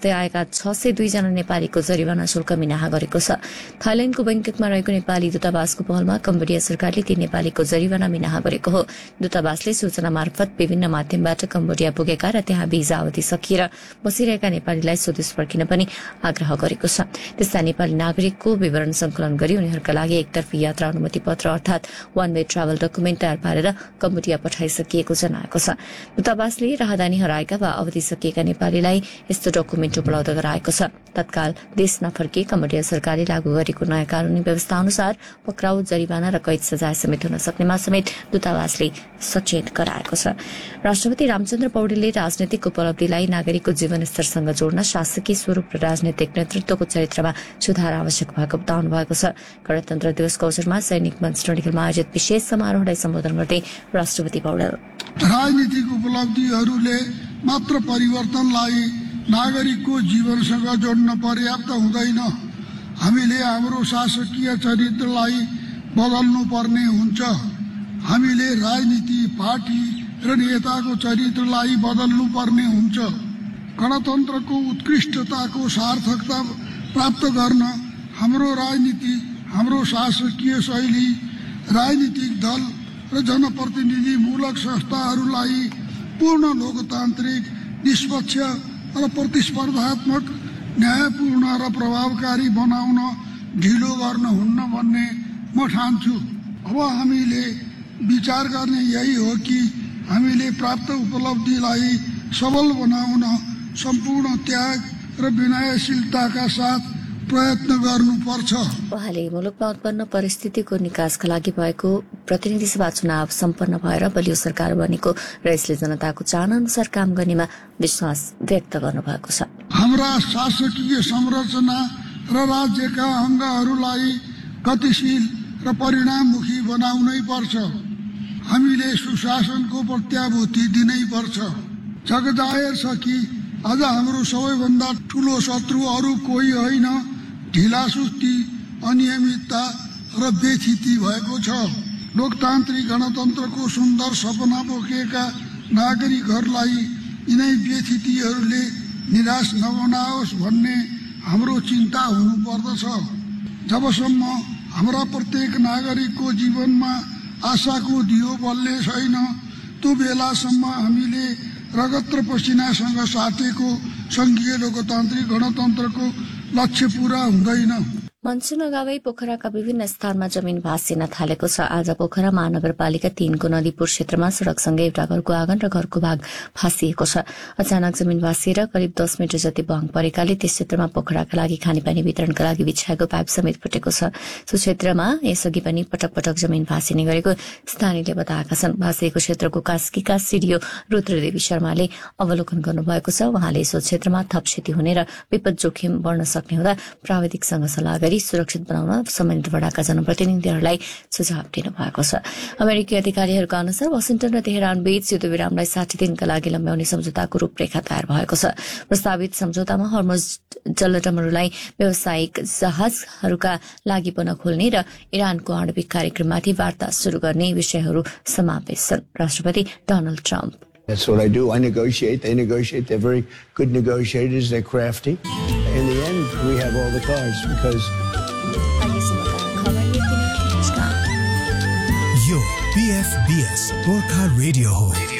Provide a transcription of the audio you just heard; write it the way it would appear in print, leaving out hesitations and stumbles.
बस्दै आएका 602 जना नेपालीको जरिवाना शुल्क मिनाहा गरेको छ। थाइल्याण्डको बैंककमा रहेको नेपाली दूतावासको पहलमा कम्बोडिया सरकारले ती नेपालीको जरिवाना मिनाहा गरेको हो। दूतावासले सूचना मार्फत विभिन्न माध्यमबाट कम्बोडिया पुगेका र त्यहाँ भिजा अवधि सकिएर बसिरहेका नेपालीलाई स्वदेश फर्किन पनि आग्रह गरेको छ। त्यस्ता नेपाली नागरिकको विवरण संकलन गरी उनीहरूका लागि एकतर्फी यात्रा अनुमति पत्र अर्थात वान वे ट्राभल डकुमेन्ट तयार पारेर कम्बोडिया पठाइसकिएको जनाएको छ। दूतावासले राहदानी हराएका वा अवधि सकिएका नेपालीलाई यस्तो डकुमेन्ट उपलब्ध गराएको छ। तत्काल देश नफर्के कम्बोडिया सरकारले लागू गरेको नयाँ कानूनी व्यवस्था अनुसार पक्राउ, जरिवाना र कैद सजाय समेत हुन सक्नेमा समेत दूतावासले सचेत गराएको छ। राष्ट्रपति रामचन्द्र पौडेलले राजनैतिक उपलब्धिलाई नागरिकको जीवनस्तरसँग जोड्न शासकीय स्वरूप र राजनैतिक नेतृत्वको चरित्रमा सुधार आवश्यक भएको बताउनु भएको छ। गणतन्त्र दिवसको अवसरमा सैनिक मञ्च टोलीमा आयोजित विशेष समारोहलाई सम्बोधन गर्दै राष्ट्रपति पौडेल राजनीतिक उपलब्धिहरूले मात्र परिवर्तनलाई नागरिकको जीवनसँग जोड्न पर्याप्त हुँदैन। हामीले हाम्रो शासकीय चरित्रलाई बदल्नु पर्ने हुन्छ। हामीले राजनीति, पार्टी र नेताको चरित्रलाई बदल्नु पर्ने हुन्छ। गणतन्त्रको उत्कृष्टताको सार्थकता प्राप्त गर्न हाम्रो राजनीति, हाम्रो शासकीय शैली, राजनीतिक दल र जनप्रतिनिधिमूलक संस्थाहरूलाई पूर्ण लोकतान्त्रिक, निष्पक्ष र प्रतिस्पर्धात्मक, न्यायपूर्ण र प्रभावकारी बनाउन ढिलो गर्न हुन्न भन्ने म ठान्छु। अब हामीले विचार गर्ने यही हो कि हामीले प्राप्त उपलब्धिलाई सबल बनाउन सम्पूर्ण त्याग र विनयशीलताका साथ प्रयत्न गर्नुपर्छ। उहाँले मुलुकमा उत्पन्न परिस्थितिको निकासका लागि भएको प्रतिनिधि सभा चुनाव सम्पन्न भएर बलियो सरकार बनेको र यसले जनताको चाहना अनुसार काम गर्नेमा विश्वास व्यक्त गर्नुभएको छ। हाम्रा शासकीय संरचना र राज्यका अङ्गहरूलाई गतिशील र परिणाममुखी बनाउनै पर्छ। हामीले सुशासनको प्रत्याभूति दिनै पर्छ। जगजाहेर छ कि आज हाम्रो सबैभन्दा ठूलो शत्रु अरू कोही होइन, ढिलासुस्ती, अनियमितता र बेथिति भएको छ। लोकतान्त्रिक गणतन्त्रको सुन्दर सपना बोकेका नागरिकहरूलाई यिनै बेथितिहरूले निराश नबनाओस् भन्ने हाम्रो चिन्ता हुनुपर्दछ। जबसम्म हाम्रा प्रत्येक नागरिकको जीवनमा आशाको दियो बल्ने छैन, त्यो बेलासम्म हामीले रगत र पसिनासँग साटेको संघीय लोकतान्त्रिक गणतन्त्रको लक्ष्य पूरा हुँदैन। मनसुन अगावै पोखराका विभिन्न स्थानमा जमिन भाँसिन थालेको छ। आज पोखरा महानगरपालिका 3 को नदीपुर क्षेत्रमा सड़कसँगै एउटा घरको आँगन र घरको भाग भाँसिएको छ। अचानक जमिन भाँसिएर करिब 10 मिटर जति बहङ परेकाले त्यस क्षेत्रमा पोखराका लागि खानेपानी वितरणका लागि बिछाएको पाइप समेत फुटेको छ। सो क्षेत्रमा यसअघि पनि पटक पटक जमिन भाँसिने गरेको स्थानीयले बताएका छन्। भाँसिएको क्षेत्रको कास्कीका सिडिओ रुद्रदेवी शर्माले अवलोकन गर्नुभएको छ। उहाँले सो क्षेत्रमा थप क्षति हुने र विपद जोखिम बढ्न सक्ने हुँदा प्राविधिकसँग सल्लाह गरी सुरक्षित बनाउन सम्बन्धित वडाका जनप्रतिनिधिहरूलाई सुझाव दिनुभएको छ। अमेरिकी अधिकारीहरूका अनुसार वाशिंटन र तेहरान बीच युद्धविरामलाई 60 दिनका लागि लम्ब्याउने सम्झौताको रूपरेखा तयार भएको छ। प्रस्तावित सम्झौतामा हर्मुज जलडमरूलाई व्यावसायिक जहाजहरूका लागि पुनः खोल्ने र इरानको आणविक कार्यक्रममाथि वार्ता शुरू गर्ने विषयहरू समावेश छन्। राष्ट्रपति Donald Trump That's what I do. I negotiate. They negotiate. They're very good negotiators. They're crafty. In the end, we have all the cards because... Yo, PFBS, Gorkha Radio Ho.